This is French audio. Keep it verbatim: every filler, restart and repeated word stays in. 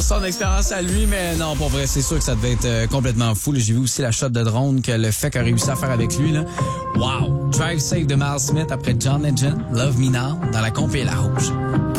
Son expérience à lui, mais non, pour vrai, c'est sûr que ça devait être euh, complètement fou. J'ai vu aussi la shot de drone que le fait qu'a réussi à faire avec lui. Là. Wow! Drive Safe de Miles Smith après John Legend, Love Me Now, dans la compé La Rouge.